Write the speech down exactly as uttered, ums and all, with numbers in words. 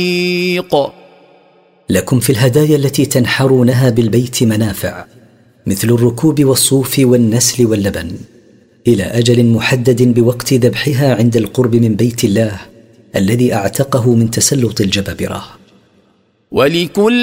لكم في الهدايا التي تنحرونها بالبيت منافع، مثل الركوب والصوف والنسل واللبن، إلى أجل محدد بوقت ذبحها عند القرب من بيت الله الذي أعتقه من تسلط الجبابرة. ولكل